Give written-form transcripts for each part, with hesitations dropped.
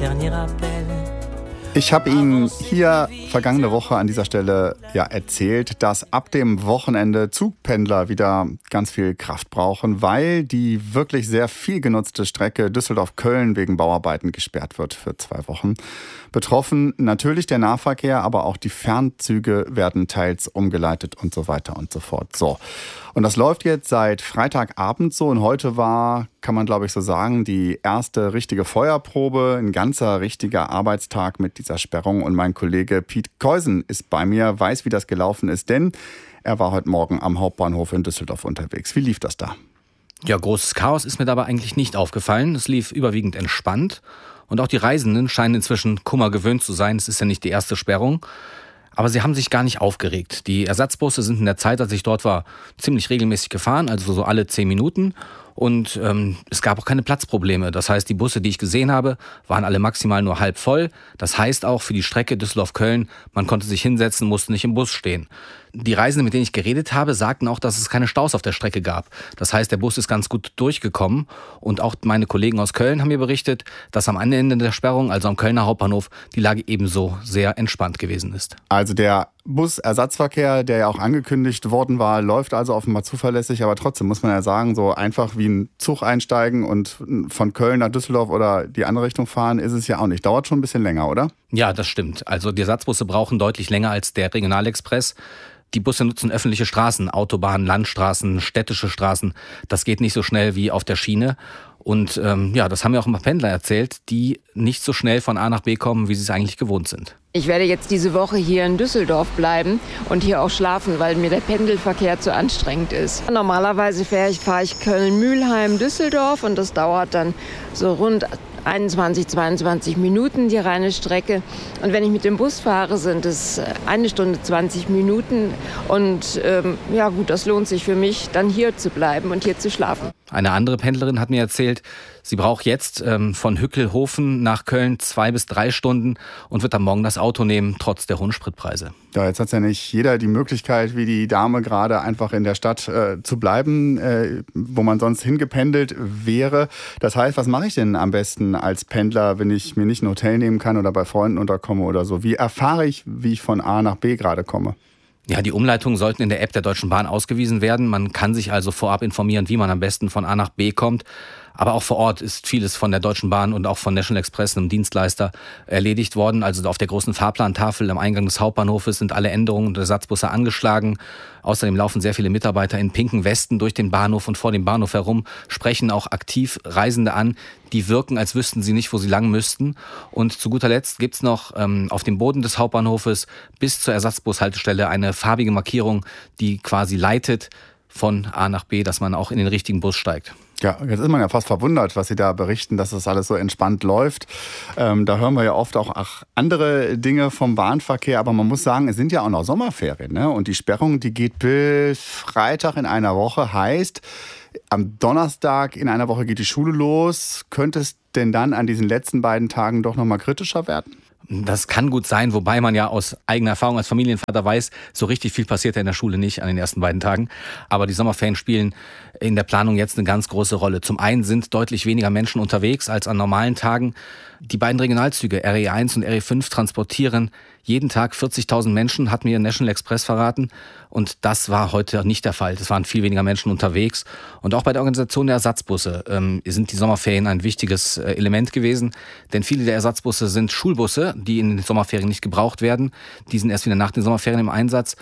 dernier appel. Ich habe Ihnen hier vergangene Woche an dieser Stelle erzählt, dass ab dem Wochenende Zugpendler wieder ganz viel Kraft brauchen, weil die wirklich sehr viel genutzte Strecke Düsseldorf-Köln wegen Bauarbeiten gesperrt wird für 2 Wochen. Betroffen natürlich der Nahverkehr, aber auch die Fernzüge werden teils umgeleitet und so weiter und so fort. So. Und das läuft jetzt seit Freitagabend so und heute war, kann man glaube ich so sagen, die erste richtige Feuerprobe, ein ganzer richtiger Arbeitstag mit dieser Sperrung. Und mein Kollege Piet Keusen ist bei mir, weiß, wie das gelaufen ist, denn er war heute Morgen am Hauptbahnhof in Düsseldorf unterwegs. Wie lief das da? Ja, großes Chaos ist mir dabei eigentlich nicht aufgefallen. Es lief überwiegend entspannt. Und auch die Reisenden scheinen inzwischen Kummer gewöhnt zu sein. Es ist ja nicht die erste Sperrung. Aber sie haben sich gar nicht aufgeregt. Die Ersatzbusse sind in der Zeit, als ich dort war, ziemlich regelmäßig gefahren, also so alle 10 Minuten. Und es gab auch keine Platzprobleme. Das heißt, die Busse, die ich gesehen habe, waren alle maximal nur halb voll. Das heißt auch für die Strecke Düsseldorf-Köln, man konnte sich hinsetzen, musste nicht im Bus stehen. Die Reisenden, mit denen ich geredet habe, sagten auch, dass es keine Staus auf der Strecke gab. Das heißt, der Bus ist ganz gut durchgekommen. Und auch meine Kollegen aus Köln haben mir berichtet, dass am Ende der Sperrung, also am Kölner Hauptbahnhof, die Lage ebenso sehr entspannt gewesen ist. Also der Busersatzverkehr, der ja auch angekündigt worden war, läuft also offenbar zuverlässig. Aber trotzdem muss man ja sagen, so einfach wie ein Zug einsteigen und von Köln nach Düsseldorf oder die andere Richtung fahren, ist es ja auch nicht. Dauert schon ein bisschen länger, oder? Ja, das stimmt. Also die Ersatzbusse brauchen deutlich länger als der Regionalexpress. Die Busse nutzen öffentliche Straßen, Autobahnen, Landstraßen, städtische Straßen. Das geht nicht so schnell wie auf der Schiene. Und das haben mir auch ein paar Pendler erzählt, die nicht so schnell von A nach B kommen, wie sie es eigentlich gewohnt sind. Ich werde jetzt diese Woche hier in Düsseldorf bleiben und hier auch schlafen, weil mir der Pendelverkehr zu anstrengend ist. Normalerweise fahre ich Köln-Mülheim-Düsseldorf und das dauert dann so rund 21, 22 Minuten die reine Strecke. Und wenn ich mit dem Bus fahre, sind es 1 Stunde 20 Minuten. Und das lohnt sich für mich, dann hier zu bleiben und hier zu schlafen. Eine andere Pendlerin hat mir erzählt, sie braucht jetzt von Hückelhofen nach Köln 2 bis 3 Stunden und wird am Morgen das Auto nehmen, trotz der hohen Spritpreise. Ja, jetzt hat ja nicht jeder die Möglichkeit, wie die Dame gerade einfach in der Stadt zu bleiben, wo man sonst hingependelt wäre. Das heißt, was mache ich denn am besten als Pendler, wenn ich mir nicht ein Hotel nehmen kann oder bei Freunden unterkomme oder so? Wie erfahre ich, wie ich von A nach B gerade komme? Ja, die Umleitungen sollten in der App der Deutschen Bahn ausgewiesen werden. Man kann sich also vorab informieren, wie man am besten von A nach B kommt. Aber auch vor Ort ist vieles von der Deutschen Bahn und auch von National Express, einem Dienstleister, erledigt worden. Also auf der großen Fahrplantafel am Eingang des Hauptbahnhofes sind alle Änderungen der Ersatzbusse angeschlagen. Außerdem laufen sehr viele Mitarbeiter in pinken Westen durch den Bahnhof und vor dem Bahnhof herum, sprechen auch aktiv Reisende an, die wirken, als wüssten sie nicht, wo sie lang müssten. Und zu guter Letzt gibt's noch auf dem Boden des Hauptbahnhofes bis zur Ersatzbushaltestelle eine farbige Markierung, die quasi leitet von A nach B, dass man auch in den richtigen Bus steigt. Ja, jetzt ist man ja fast verwundert, was Sie da berichten, dass das alles so entspannt läuft. Da hören wir ja oft auch andere Dinge vom Bahnverkehr, aber man muss sagen, es sind ja auch noch Sommerferien, ne? Und die Sperrung, die geht bis Freitag in einer Woche, heißt, am Donnerstag in einer Woche geht die Schule los. Könnte es denn dann an diesen letzten beiden Tagen doch noch mal kritischer werden? Das kann gut sein, wobei man ja aus eigener Erfahrung als Familienvater weiß, so richtig viel passiert ja in der Schule nicht an den ersten beiden Tagen. Aber die Sommerferien spielen in der Planung jetzt eine ganz große Rolle. Zum einen sind deutlich weniger Menschen unterwegs als an normalen Tagen. Die beiden Regionalzüge RE1 und RE5 transportieren jeden Tag 40.000 Menschen, hat mir National Express verraten. Und das war heute nicht der Fall. Es waren viel weniger Menschen unterwegs. Und auch bei der Organisation der Ersatzbusse sind die Sommerferien ein wichtiges Element gewesen. Denn viele der Ersatzbusse sind Schulbusse, die in den Sommerferien nicht gebraucht werden. Die sind erst wieder nach den Sommerferien im Einsatz.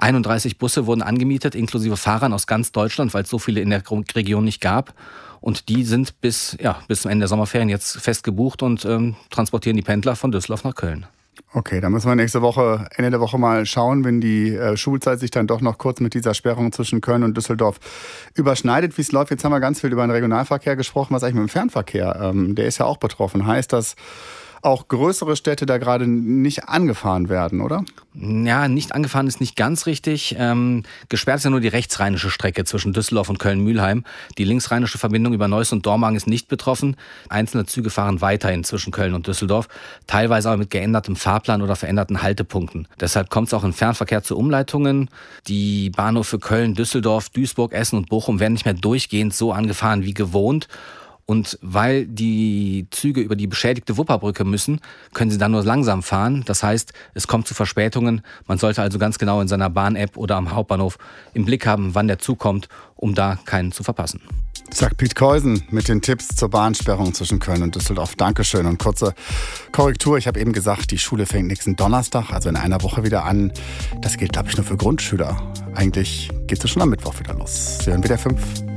31 Busse wurden angemietet, inklusive Fahrern aus ganz Deutschland, weil es so viele in der Region nicht gab. Und die sind bis zum Ende der Sommerferien jetzt fest gebucht und transportieren die Pendler von Düsseldorf nach Köln. Okay, dann müssen wir Ende der Woche mal schauen, wenn die Schulzeit sich dann doch noch kurz mit dieser Sperrung zwischen Köln und Düsseldorf überschneidet, wie es läuft. Jetzt haben wir ganz viel über den Regionalverkehr gesprochen. Was eigentlich mit dem Fernverkehr? Der ist ja auch betroffen. Heißt das, auch größere Städte da gerade nicht angefahren werden, oder? Ja, nicht angefahren ist nicht ganz richtig. Gesperrt ist ja nur die rechtsrheinische Strecke zwischen Düsseldorf und Köln-Mülheim. Die linksrheinische Verbindung über Neuss und Dormagen ist nicht betroffen. Einzelne Züge fahren weiterhin zwischen Köln und Düsseldorf, teilweise aber mit geändertem Fahrplan oder veränderten Haltepunkten. Deshalb kommt es auch im Fernverkehr zu Umleitungen. Die Bahnhöfe Köln, Düsseldorf, Duisburg, Essen und Bochum werden nicht mehr durchgehend so angefahren wie gewohnt. Und weil die Züge über die beschädigte Wupperbrücke müssen, können sie dann nur langsam fahren. Das heißt, es kommt zu Verspätungen. Man sollte also ganz genau in seiner Bahn-App oder am Hauptbahnhof im Blick haben, wann der Zug kommt, um da keinen zu verpassen. Sagt Piet Keusen mit den Tipps zur Bahnsperrung zwischen Köln und Düsseldorf. Dankeschön. Und kurze Korrektur. Ich habe eben gesagt, die Schule fängt nächsten Donnerstag, also in einer Woche wieder an. Das gilt, glaube ich, nur für Grundschüler. Eigentlich geht es schon am Mittwoch wieder los. Sie hören WDR 5.